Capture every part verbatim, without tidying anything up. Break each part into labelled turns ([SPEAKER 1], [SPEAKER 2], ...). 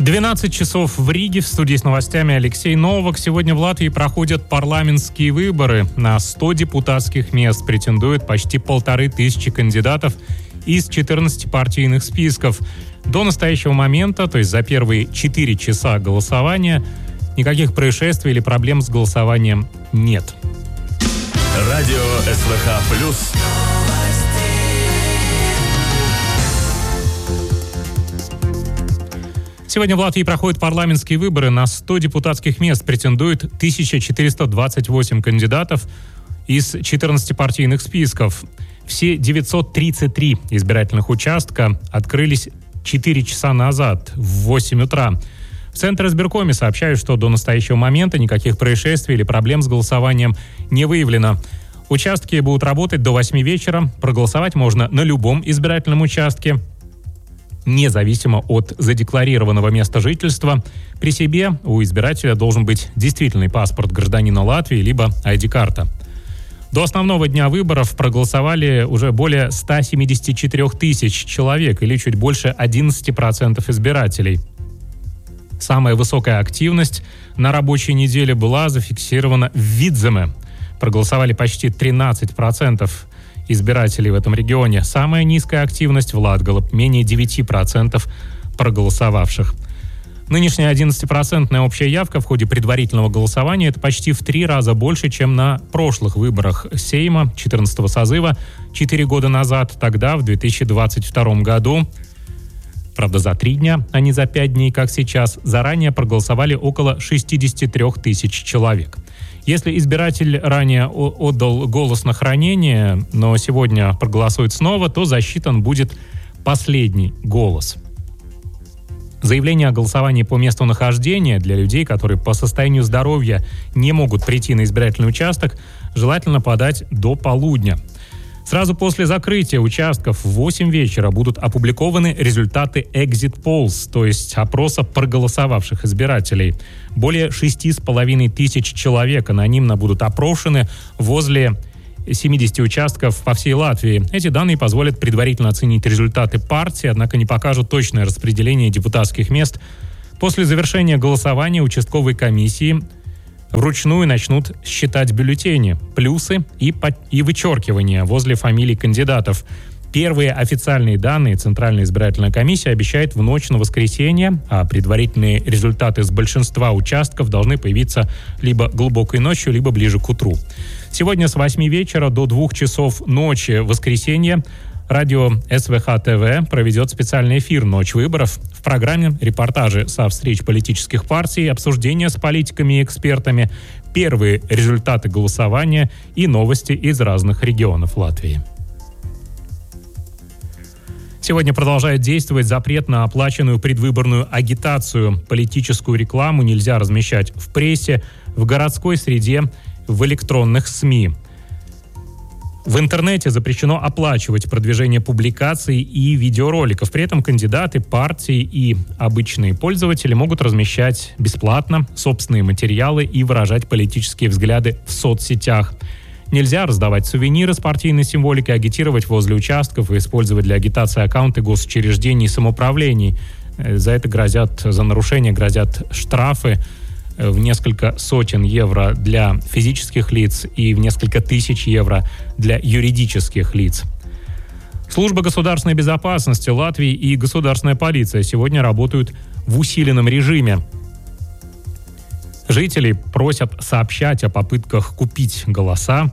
[SPEAKER 1] двенадцать часов в Риге. В студии с новостями Алексей Новак. Сегодня в Латвии проходят парламентские выборы. На сто депутатских мест претендуют почти полторы тысячи кандидатов из четырнадцати партийных списков. До настоящего момента, то есть за первые четыре часа голосования, никаких происшествий или проблем с голосованием нет.
[SPEAKER 2] Радио СВХ плюс.
[SPEAKER 1] Сегодня в Латвии проходят парламентские выборы. На сто депутатских мест претендует тысяча четыреста двадцать восемь кандидатов из четырнадцати партийных списков. Все девятьсот тридцать три избирательных участка открылись четыре часа назад, в восемь утра. В Центре избиркоме сообщают, что до настоящего момента никаких происшествий или проблем с голосованием не выявлено. Участки будут работать до восьми вечера. Проголосовать можно на любом избирательном участке, независимо от задекларированного места жительства. При себе у избирателя должен быть действительный паспорт гражданина Латвии либо ай ди-карта. До основного дня выборов проголосовали уже более ста семидесяти четырёх тысяч человек, или чуть больше одиннадцать процентов избирателей. Самая высокая активность на рабочей неделе была зафиксирована в Видземе. Проголосовали почти тринадцать процентов избирателей в этом регионе. Самая низкая активность в Латгале, менее девяти процентов проголосовавших. Нынешняя одиннадцатипроцентная общая явка в ходе предварительного голосования – это почти в три раза больше, чем на прошлых выборах Сейма четырнадцатого созыва четыре года назад. Тогда, в две тысячи двадцать втором году, правда, за три дня, а не за пять дней, как сейчас, заранее проголосовали около шестидесяти трёх тысяч человек. Если избиратель ранее отдал голос на хранение, но сегодня проголосует снова, то засчитан будет последний голос. Заявление о голосовании по месту нахождения для людей, которые по состоянию здоровья не могут прийти на избирательный участок, желательно подать до полудня. Сразу после закрытия участков в восемь вечера будут опубликованы результаты Exit Polls, то есть опроса проголосовавших избирателей. Более шести с половиной тысяч человек анонимно будут опрошены возле семидесяти участков по всей Латвии. Эти данные позволят предварительно оценить результаты партии, однако не покажут точное распределение депутатских мест. После завершения голосования участковой комиссии вручную начнут считать бюллетени, плюсы и, по- и вычеркивания возле фамилий кандидатов. Первые официальные данные Центральная избирательная комиссия обещает в ночь на воскресенье, а предварительные результаты с большинства участков должны появиться либо глубокой ночью, либо ближе к утру. Сегодня с восьми вечера до двух часов ночи в воскресенье радио СВХ ТВ проведет специальный эфир «Ночь выборов». В программе репортажи со встреч политических партий, обсуждения с политиками и экспертами, первые результаты голосования и новости из разных регионов Латвии. Сегодня продолжает действовать запрет на оплаченную предвыборную агитацию. Политическую рекламу нельзя размещать в прессе, в городской среде, в электронных СМИ. В интернете запрещено оплачивать продвижение публикаций и видеороликов. При этом кандидаты, партии и обычные пользователи могут размещать бесплатно собственные материалы и выражать политические взгляды в соцсетях. Нельзя раздавать сувениры с партийной символикой, агитировать возле участков и использовать для агитации аккаунты госучреждений и самоуправлений. За это грозят, за нарушение грозят штрафы в несколько сотен евро для физических лиц и в несколько тысяч евро для юридических лиц. Служба государственной безопасности Латвии и государственная полиция сегодня работают в усиленном режиме. Жители просят сообщать о попытках купить голоса,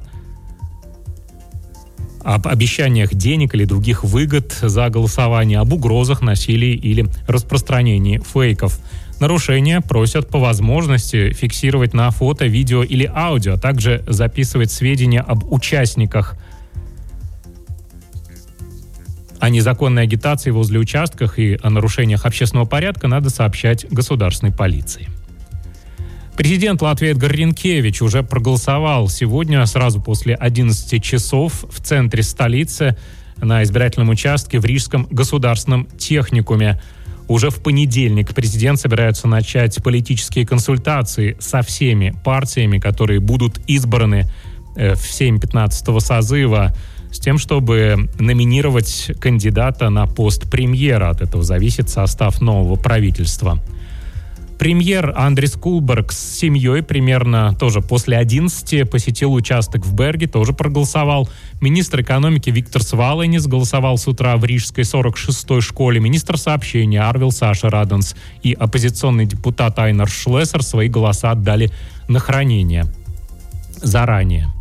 [SPEAKER 1] об обещаниях денег или других выгод за голосование, об угрозах, насилии или распространении фейков. Нарушения просят по возможности фиксировать на фото, видео или аудио, а также записывать сведения об участниках. О незаконной агитации возле участков и о нарушениях общественного порядка надо сообщать государственной полиции. Президент Латвии Эдгар Ринкевич уже проголосовал сегодня сразу после одиннадцати часов в центре столицы на избирательном участке в Рижском государственном техникуме. Уже в понедельник президент собирается начать политические консультации со всеми партиями, которые будут избраны в Сейм пятнадцатого созыва, с тем, чтобы номинировать кандидата на пост премьера. От этого зависит состав нового правительства. Премьер Андрис Кулберг с семьей примерно тоже после одиннадцати посетил участок в Берге, тоже проголосовал. Министр экономики Виктор Свалайнис голосовал с утра в рижской сорок шестой школе. Министр сообщения Арвил Саша Раденс и оппозиционный депутат Айнар Шлессер свои голоса отдали на хранение заранее.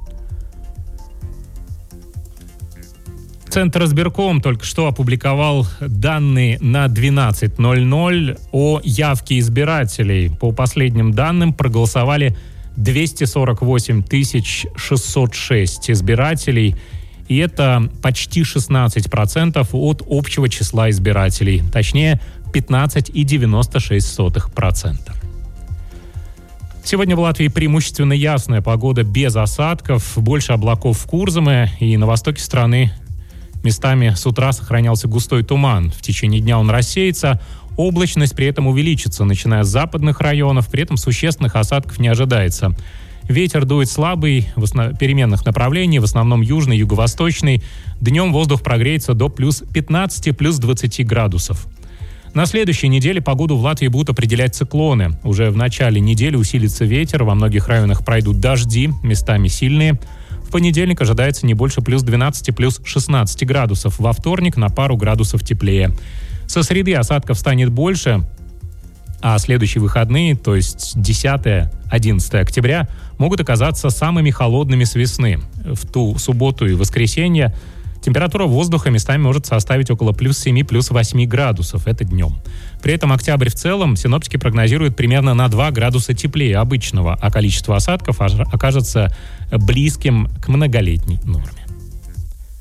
[SPEAKER 1] Центр избирком только что опубликовал данные на двенадцать ноль ноль о явке избирателей. По последним данным проголосовали двести сорок восемь тысяч шестьсот шесть избирателей. И это почти шестнадцать процентов от общего числа избирателей. Точнее, пятнадцать целых девяносто шесть сотых процента. Сегодня в Латвии преимущественно ясная погода без осадков. Больше облаков в Курзаме, и на востоке страны местами с утра сохранялся густой туман. В течение дня он рассеется. Облачность при этом увеличится, начиная с западных районов. При этом существенных осадков не ожидается. Ветер дует слабый, в основ... переменных направлений, в основном южный, юго-восточный. Днем воздух прогреется до плюс пятнадцати, плюс двадцати градусов. На следующей неделе погоду в Латвии будут определять циклоны. Уже в начале недели усилится ветер, во многих районах пройдут дожди, местами сильные. В понедельник ожидается не больше плюс двенадцати, плюс шестнадцати градусов. Во вторник на пару градусов теплее. Со среды осадков станет больше, а следующие выходные, то есть десятого-одиннадцатого октября, могут оказаться самыми холодными с весны. В ту субботу и воскресенье температура воздуха местами может составить около плюс семи, плюс восьми градусов. Это днем. При этом октябрь в целом синоптики прогнозируют примерно на два градуса теплее обычного, а количество осадков окажется близким к многолетней норме.